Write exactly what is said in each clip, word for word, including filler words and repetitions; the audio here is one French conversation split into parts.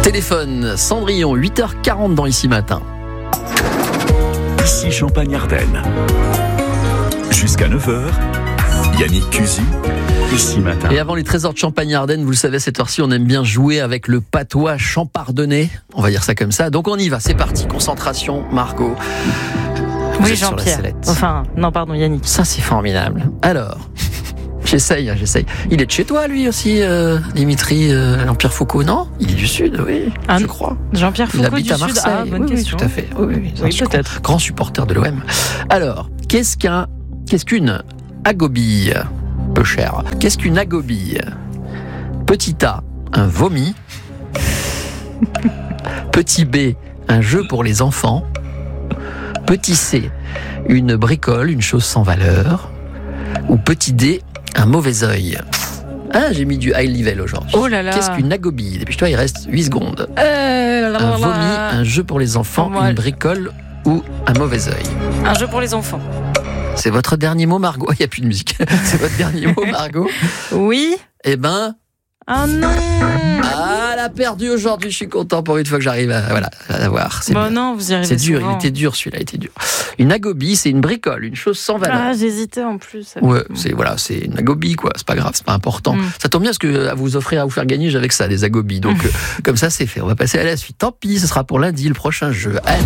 Téléphone Cendrillon, huit heures quarante dans Ici Matin. Ici Champagne-Ardenne. Jusqu'à neuf heures, Yannick Cusy, Ici Matin. Et avant les trésors de Champagne-Ardenne, vous le savez, à cette heure-ci, on aime bien jouer avec le patois champardonnais. On va dire ça comme ça. Donc on y va, c'est parti. Concentration, Margot. Vous Oui, êtes sur la Jean-Pierre. sellette. Enfin, non, pardon, Yannick. Ça, c'est formidable. Alors, j'essaye, hein, j'essaye. Il est de chez toi, lui aussi, euh, Dimitri euh, Jean-Pierre Foucault, non? Il est du Sud, oui, Ah, je crois. Jean-Pierre Il Foucault habite du à Sud. Marseille. Ah, bonne oui, question. oui, tout à fait. Oui, oui, Oui, c'est un peut-être. grand supporter de l'O M. Alors, qu'est-ce qu'un, qu'est-ce qu'une agobille? Peu cher. Qu'est-ce qu'une agobille? Petit A, un vomi. Petit B, un jeu pour les enfants. Petit C, une bricole, une chose sans valeur. Ou petit D, un mauvais œil. Ah, j'ai mis du high level aujourd'hui. Oh là là. Qu'est-ce qu'une agobille? Dépêche-toi, il reste huit secondes. Euh, là, là, Un là, vomi, là. un jeu pour les enfants, Moi, une bricole ou un mauvais œil. Un jeu pour les enfants. C'est votre dernier mot, Margot? Il n'y a plus de musique. C'est votre dernier mot, Margot? Oui. Eh ben, Ah non. ah, elle a perdu aujourd'hui. Je suis content pour une fois que j'arrive à, voilà, à l'avoir. C'est Bon, bien. non, vous y arrivez C'est dur, souvent. il était dur celui-là, il était dur. Une agobie, c'est une bricole, une chose sans valeur. Ah, j'hésitais en plus. Ouais, c'est voilà, c'est une agobie quoi, c'est pas grave, c'est pas important. Mm. Ça tombe bien parce que à vous offrir à vous faire gagner, j'avais que ça des agobies. Donc euh, comme ça c'est fait. On va passer à la suite. Tant pis, ce sera pour lundi le prochain jeu. Allez.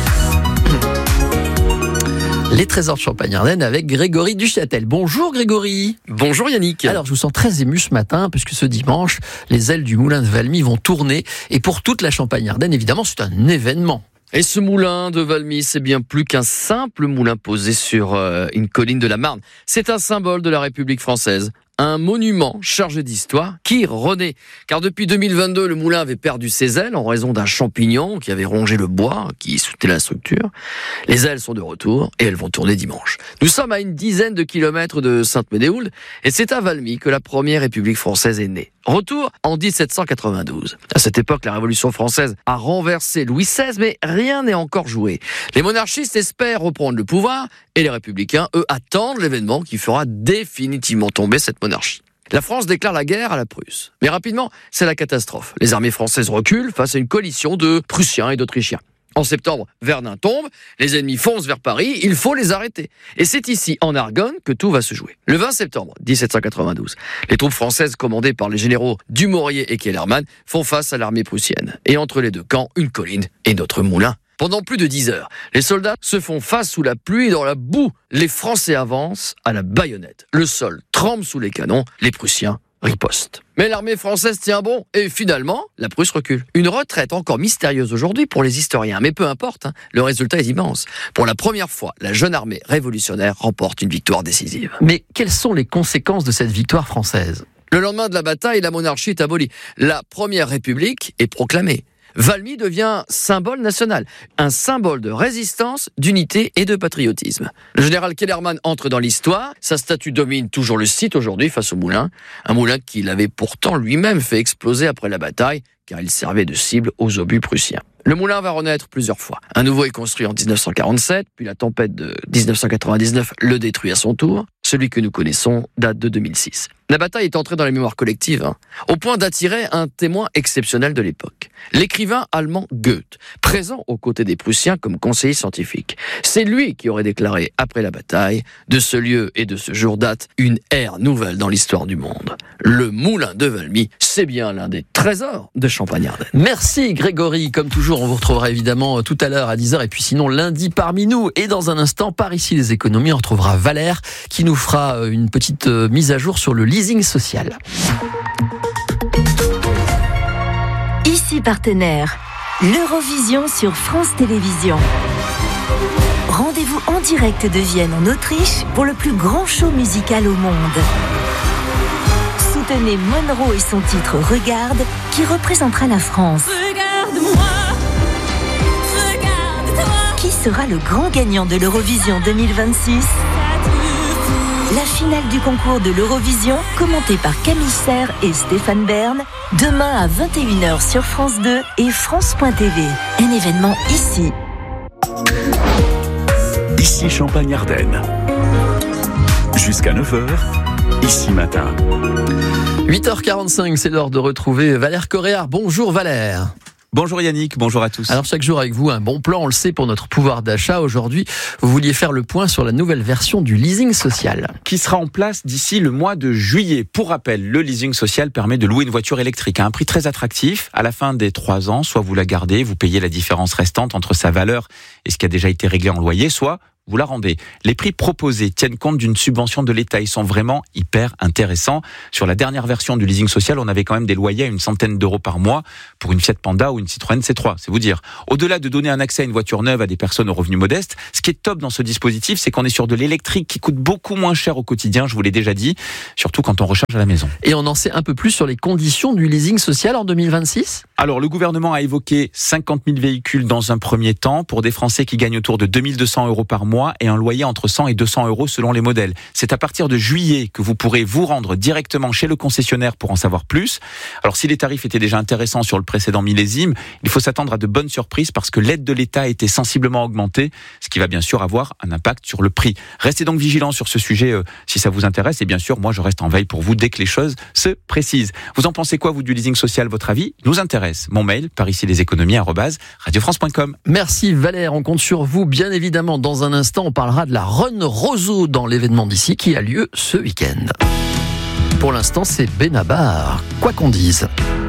Les trésors de Champagne-Ardenne avec Grégory Duchâtel. Bonjour Grégory. Bonjour Yannick. Alors je vous sens très ému ce matin puisque ce dimanche, les ailes du moulin de Valmy vont tourner et pour toute la Champagne-Ardenne, évidemment, c'est un événement. Et ce moulin de Valmy, c'est bien plus qu'un simple moulin posé sur euh, une colline de la Marne. C'est un symbole de la République française. Un monument chargé d'histoire qui renaît. Car depuis deux mille vingt-deux, le moulin avait perdu ses ailes en raison d'un champignon qui avait rongé le bois, qui soutenait la structure. Les ailes sont de retour et elles vont tourner dimanche. Nous sommes à une dizaine de kilomètres de Sainte-Médéhould et c'est à Valmy que la première République française est née. Retour en dix-sept cent quatre-vingt-douze. À cette époque, la Révolution française a renversé Louis seize, mais rien n'est encore joué. Les monarchistes espèrent reprendre le pouvoir et les républicains, eux, attendent l'événement qui fera définitivement tomber cette monarchie. La France déclare la guerre à la Prusse. Mais rapidement, c'est la catastrophe. Les armées françaises reculent face à une coalition de Prussiens et d'Autrichiens. En septembre, Verdun tombe, les ennemis foncent vers Paris, il faut les arrêter. Et c'est ici, en Argonne, que tout va se jouer. Le vingt septembre dix-sept cent quatre-vingt-douze, les troupes françaises commandées par les généraux Dumouriez et Kellermann font face à l'armée prussienne. Et entre les deux camps, une colline et notre moulin. Pendant plus de dix heures, les soldats se font face sous la pluie et dans la boue. Les Français avancent à la baïonnette. Le sol tremble sous les canons, les Prussiens ripostent. Mais l'armée française tient bon et finalement, la Prusse recule. Une retraite encore mystérieuse aujourd'hui pour les historiens, mais peu importe, hein, le résultat est immense. Pour la première fois, la jeune armée révolutionnaire remporte une victoire décisive. Mais quelles sont les conséquences de cette victoire française? Le lendemain de la bataille, la monarchie est abolie. La première République est proclamée. Valmy devient symbole national, un symbole de résistance, d'unité et de patriotisme. Le général Kellermann entre dans l'histoire, sa statue domine toujours le site aujourd'hui face au moulin, un moulin qu'il avait pourtant lui-même fait exploser après la bataille, car il servait de cible aux obus prussiens. Le moulin va renaître plusieurs fois. Un nouveau est construit en dix-neuf cent quarante-sept, puis la tempête de dix-neuf cent quatre-vingt-dix-neuf le détruit à son tour. Celui que nous connaissons date de deux mille six. La bataille est entrée dans la mémoire collective, hein, au point d'attirer un témoin exceptionnel de l'époque. L'écrivain allemand Goethe, présent aux côtés des Prussiens comme conseiller scientifique. C'est lui qui aurait déclaré, après la bataille, de ce lieu et de ce jour date une ère nouvelle dans l'histoire du monde. Le moulin de Valmy, c'est bien l'un des trésors de Champagne-Ardenne. Merci Grégory, comme toujours on vous retrouvera évidemment tout à l'heure à dix heures et puis sinon lundi parmi nous et dans un instant par ici les économies on retrouvera Valère qui nous fera une petite mise à jour sur le leasing social. Ici partenaire, l'Eurovision sur France Télévisions. Rendez-vous en direct de Vienne en Autriche pour le plus grand show musical au monde. Soutenez Monroe et son titre Regarde qui représentera la France. Regarde-moi, regarde-toi. Qui sera le grand gagnant de l'Eurovision deux mille vingt-six? La finale du concours de l'Eurovision, commentée par Camille Serre et Stéphane Bern, demain à vingt et une heures sur France deux et France point T V. Un événement ici. Ici Champagne-Ardenne. Jusqu'à neuf heures, Ici Matin. huit heures quarante-cinq, c'est l'heure de retrouver Valère Coréard. Bonjour Valère. Bonjour Yannick, bonjour à tous. Alors chaque jour avec vous, un bon plan, on le sait, pour notre pouvoir d'achat. Aujourd'hui, vous vouliez faire le point sur la nouvelle version du leasing social. Qui sera en place d'ici le mois de juillet. Pour rappel, le leasing social permet de louer une voiture électrique à un prix très attractif. À la fin des trois ans, soit vous la gardez, vous payez la différence restante entre sa valeur et ce qui a déjà été réglé en loyer, soit vous la rendez. Les prix proposés tiennent compte d'une subvention de l'État. Ils sont vraiment hyper intéressants. Sur la dernière version du leasing social, on avait quand même des loyers à une centaine d'euros par mois pour une Fiat Panda ou une Citroën C trois, c'est vous dire. Au-delà de donner un accès à une voiture neuve à des personnes aux revenus modestes, ce qui est top dans ce dispositif, c'est qu'on est sur de l'électrique qui coûte beaucoup moins cher au quotidien, je vous l'ai déjà dit, surtout quand on recharge à la maison. Et on en sait un peu plus sur les conditions du leasing social en deux mille vingt-six ? Alors, le gouvernement a évoqué cinquante mille véhicules dans un premier temps pour des Français qui gagnent autour de deux mille deux cents euros par mois et un loyer entre cent et deux cents euros selon les modèles. C'est à partir de juillet que vous pourrez vous rendre directement chez le concessionnaire pour en savoir plus. Alors, si les tarifs étaient déjà intéressants sur le précédent millésime, il faut s'attendre à de bonnes surprises parce que l'aide de l'État a été sensiblement augmentée, ce qui va bien sûr avoir un impact sur le prix. Restez donc vigilants sur ce sujet euh, si ça vous intéresse et bien sûr, moi je reste en veille pour vous dès que les choses se précisent. Vous en pensez quoi, vous, du leasing social? Votre avis nous intéresse. Mon mail, par ici les économies, arobase radiofrance point com. Merci Valère, on compte sur vous bien évidemment. Dans un instant, on parlera de la Run Roseau dans l'événement d'ici qui a lieu ce week-end. Pour l'instant, c'est Benabar, quoi qu'on dise.